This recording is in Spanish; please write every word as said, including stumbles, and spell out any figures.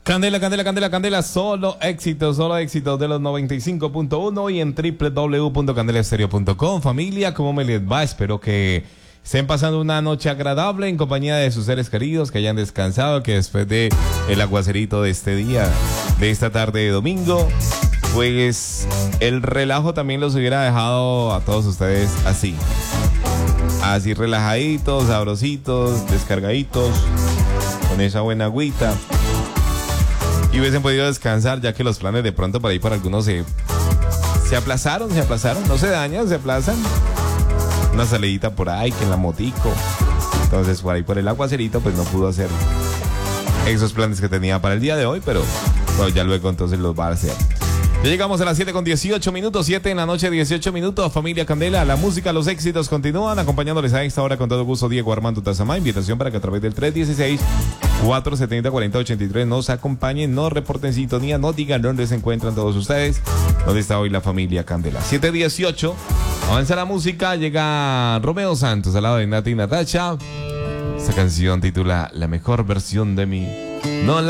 Candela, candela, candela, candela, solo éxitos, solo éxitos de los noventa y cinco punto uno y en w w w punto candela estéreo punto com. Familia, ¿cómo me les va? Espero que estén pasando una noche agradable en compañía de sus seres queridos, que hayan descansado, que después de el aguacerito de este día, de esta tarde de domingo, pues el relajo también los hubiera dejado a todos ustedes así. Así relajaditos, sabrositos, descargaditos, con esa buena agüita. Y hubiesen podido descansar, ya que los planes de pronto por ahí para algunos se, se aplazaron, se aplazaron, no se dañan, se aplazan. Una salidita por ahí, que en la motico. Entonces por ahí por el aguacerito pues no pudo hacer esos planes que tenía para el día de hoy, pero bueno, ya luego entonces los va a hacer. Ya llegamos a las siete con dieciocho minutos, siete en la noche, dieciocho minutos. Familia Candela, la música, los éxitos continúan, acompañándoles a esta hora con todo gusto Diego Armando Tazamá. Invitación para que a través del tres uno seis, cuatro siete cero, cuatro cero ocho tres nos acompañen, nos reporten sintonía, nos digan dónde se encuentran todos ustedes, dónde está hoy la familia Candela. siete dieciocho, avanza la música, llega Romeo Santos al lado de Nati y Natacha. Esta canción titula La mejor versión de mí. No la